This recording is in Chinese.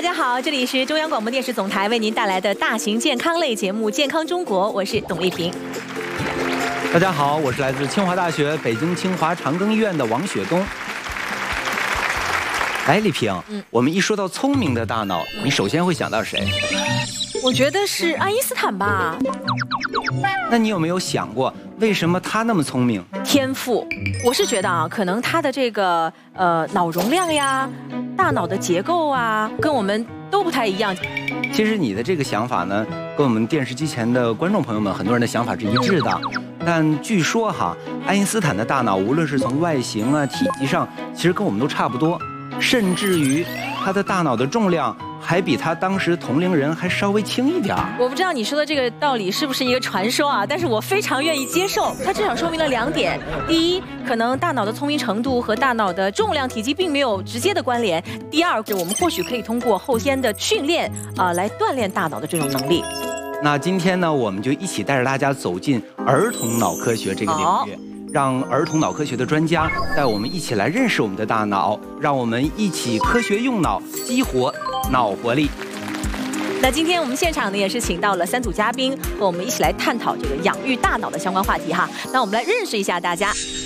家好，这里是中央广播电视总台为您带来的大型健康类节目《健康中国》，我是董丽萍。 大家好，我是来自清华大学北京清华长庚医院的王雪东。哎，丽萍，我们一说到聪明的大脑，你首先会想到谁？ 我觉得是爱因斯坦吧。 那你有没有想过，为什么他那么聪明？ 天赋，我是觉得啊，可能他的这个脑容量呀、大脑的结构啊，跟我们都不太一样。 其实你的这个想法呢，跟我们电视机前的观众朋友们很多人的想法是一致的。但据说哈，爱因斯坦的大脑无论是从外形啊、体积上，其实跟我们都差不多，甚至于他的大脑的重量还比他当时同龄人还稍微轻一点。 我不知道你说的这个道理是不是一个传说啊，但是我非常愿意接受。它至少说明了2点：第一，可能大脑的聪明程度和大脑的重量、体积并没有直接的关联；第二，我们或许可以通过后天的训练来锻炼大脑的这种能力。 那今天呢，我们就一起带着大家走进儿童脑科学这个领域，让儿童脑科学的专家带我们一起来认识我们的大脑，让我们一起科学用脑，激活脑活力。 那今天我们现场呢，也是请到了3组嘉宾，和我们一起来探讨这个养育大脑的相关话题哈。那我们来认识一下大家。